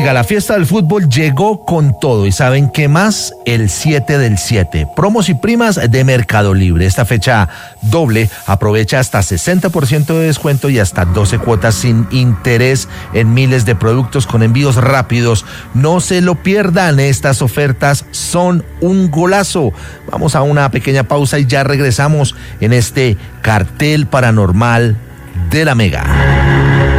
Oiga, la fiesta del fútbol llegó con todo. ¿Y saben qué más? El 7 del 7. Promos y primas de Mercado Libre. Esta fecha doble aprovecha hasta 60% de descuento y hasta 12 cuotas sin interés en miles de productos con envíos rápidos. No se lo pierdan. Estas ofertas son un golazo. Vamos a una pequeña pausa y ya regresamos en este cartel paranormal de la Mega.